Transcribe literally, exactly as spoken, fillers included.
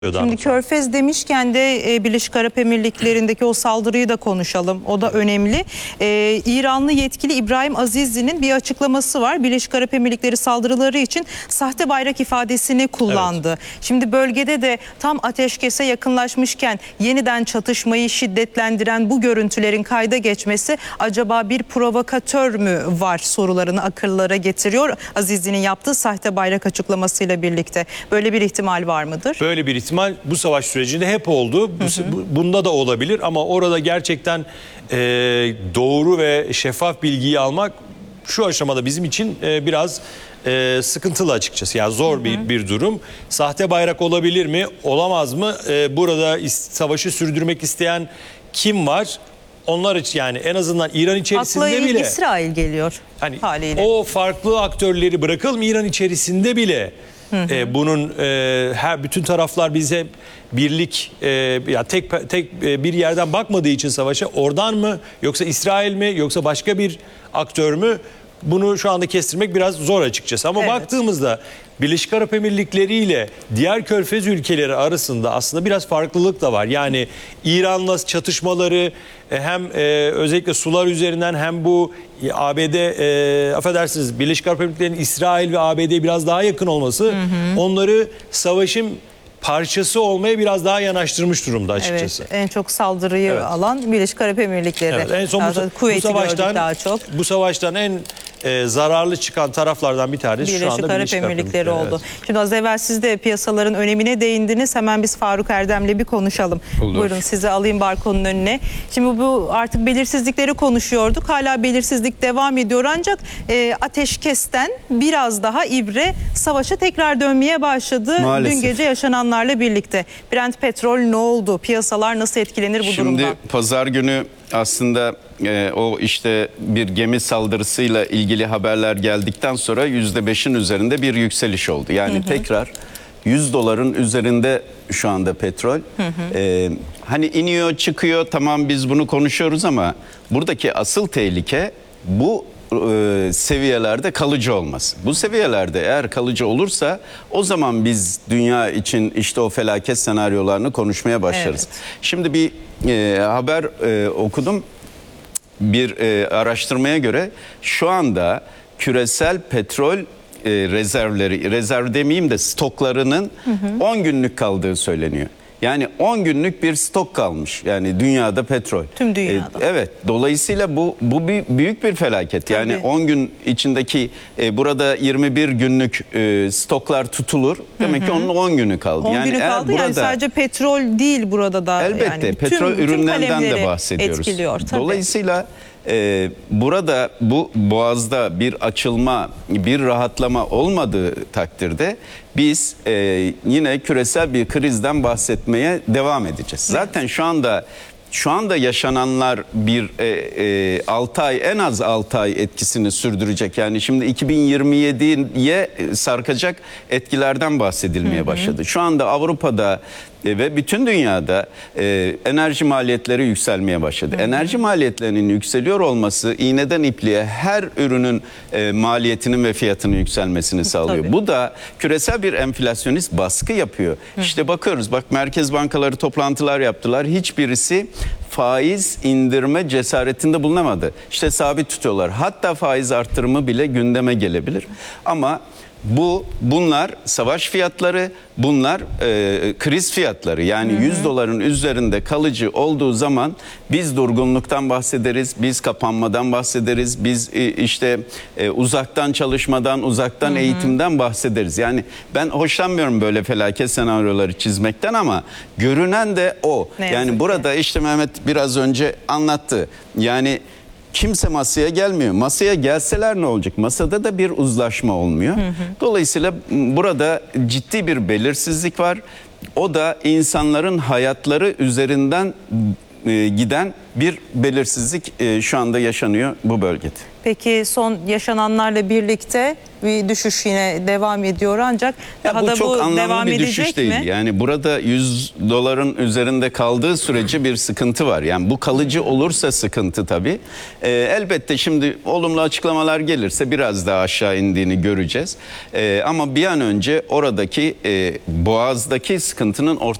Şimdi Körfez demişken de e, Birleşik Arap Emirlikleri'ndeki o saldırıyı da konuşalım. O da önemli. E, İranlı yetkili İbrahim Azizi'nin bir açıklaması var. Birleşik Arap Emirlikleri saldırıları için sahte bayrak ifadesini kullandı. Evet. Şimdi bölgede de tam ateşkese yakınlaşmışken yeniden çatışmayı şiddetlendiren bu görüntülerin kayda geçmesi acaba bir provokatör mü var sorularını akıllara getiriyor. Azizi'nin yaptığı sahte bayrak açıklamasıyla birlikte. Böyle bir ihtimal var mıdır? Böyle bir ihtimal bu savaş sürecinde hep oldu. Hı hı. Bunda da olabilir ama orada gerçekten e, doğru ve şeffaf bilgiyi almak şu aşamada bizim için e, biraz e, sıkıntılı açıkçası. Yani zor hı hı. bir bir durum. Sahte bayrak olabilir mi? Olamaz mı? E, burada savaşı sürdürmek isteyen kim var? Onlar için yani en azından İran içerisinde Akla bile. İsrail geliyor hani haliyle. O farklı aktörleri bırakalım, İran içerisinde bile. Hı hı. E, bunun e, her bütün taraflar bize birlik e, ya tek tek e, bir yerden bakmadığı için savaşa, oradan mı yoksa İsrail mi yoksa başka bir aktör mü, bunu şu anda kestirmek biraz zor açıkçası. Ama evet, baktığımızda Birleşik Arap Emirlikleri ile diğer Körfez ülkeleri arasında aslında biraz farklılık da var. Yani İran'la çatışmaları hem özellikle sular üzerinden hem bu A B D e, affedersiniz Birleşik Arap Emirlikleri'nin İsrail ve A B D'ye biraz daha yakın olması hı hı. onları savaşın parçası olmaya biraz daha yanaştırmış durumda açıkçası. Evet, en çok saldırıyı evet. alan Birleşik Arap Emirlikleri. Evet, en son bu, bu savaştan daha çok. Bu savaştan en e, zararlı çıkan taraflardan bir tanesi Birleşik şu anda Arap Birleşik Arap Emirlikleri, Emirlikleri oldu. Evet. Şimdi az evvel siz de piyasaların önemine değindiniz. Hemen biz Faruk Erdem'le bir konuşalım. Olur. Buyurun, sizi alayım balkonun önüne. Şimdi bu artık belirsizlikleri konuşuyorduk. Hala belirsizlik devam ediyor ancak e, ateşkesten biraz daha ibre savaşa tekrar dönmeye başladı. Maalesef. Dün gece yaşananlarla birlikte. Brent petrol ne oldu? Piyasalar nasıl etkilenir bu Şimdi, durumdan? Şimdi pazar günü aslında e, o işte bir gemi saldırısıyla ilgili haberler geldikten sonra yüzde beşin üzerinde bir yükseliş oldu. Yani hı hı. tekrar yüz doların üzerinde şu anda petrol. Hı hı. E, hani iniyor çıkıyor, tamam biz bunu konuşuyoruz ama buradaki asıl tehlike bu e, seviyelerde kalıcı olması. Bu seviyelerde eğer kalıcı olursa o zaman biz dünya için işte o felaket senaryolarını konuşmaya başlarız. Evet. Şimdi bir e, haber e, okudum. Bir e, araştırmaya göre şu anda küresel petrol e, rezervleri, rezerv demeyeyim de stoklarının hı hı. on günlük kaldığı söyleniyor. Yani on günlük bir stok kalmış. Yani dünyada petrol. Tüm dünyada. Ee, evet. Dolayısıyla bu bu bir büyük bir felaket. Tabii. Yani on gün içindeki e, burada yirmi bir günlük e, stoklar tutulur. Demek hı hı. ki onun on günü kaldı. on yani günü kaldı. burada, yani sadece petrol değil burada da. Elbette yani petrol tüm, ürünlerinden tüm de bahsediyoruz. Etkiliyor, tabii. Dolayısıyla e, burada bu boğazda bir açılma, bir rahatlama olmadığı takdirde biz e, yine küresel bir krizden bahsetmeye devam edeceğiz. Zaten şu anda şu anda yaşananlar bir e, e, altı ay, en az altı ay etkisini sürdürecek. Yani şimdi iki bin yirmi yediye sarkacak etkilerden bahsedilmeye hı hı. başladı. Şu anda Avrupa'da e, ve bütün dünyada e, enerji maliyetleri yükselmeye başladı. Hı hı. Enerji maliyetlerinin yükseliyor olması iğneden ipliğe her ürünün e, maliyetinin ve fiyatının yükselmesini sağlıyor. Tabii. Bu da küresel bir enflasyonist baskı yapıyor. Hı. İşte bakıyoruz, bak merkez bankaları toplantılar yaptılar. Hiçbirisi faiz indirme cesaretinde bulunamadı. İşte sabit tutuyorlar. Hatta faiz arttırımı bile gündeme gelebilir. Ama bu bunlar savaş fiyatları, bunlar e, kriz fiyatları. Yani hı hı. yüz doların üzerinde kalıcı olduğu zaman biz durgunluktan bahsederiz, biz kapanmadan bahsederiz, biz e, işte e, uzaktan çalışmadan, uzaktan hı hı. eğitimden bahsederiz. Yani ben hoşlanmıyorum böyle felaket senaryoları çizmekten ama görünen de o. Ne yani burada işte Mehmet biraz önce anlattı. Yani kimse masaya gelmiyor. Masaya gelseler ne olacak? Masada da bir uzlaşma olmuyor. Hı hı. Dolayısıyla burada ciddi bir belirsizlik var. O da insanların hayatları üzerinden e, giden bir belirsizlik e, şu anda yaşanıyor bu bölgede. Peki son yaşananlarla birlikte bir düşüş yine devam ediyor ancak Ya daha bu da çok bu anlamlı devam bir edecek düşüş mi? değil. Yani burada yüz doların üzerinde kaldığı sürece bir sıkıntı var. Yani bu kalıcı olursa sıkıntı tabii. Ee, elbette şimdi olumlu açıklamalar gelirse biraz daha aşağı indiğini göreceğiz. Ee, ama bir an önce oradaki e, boğazdaki sıkıntının ortadan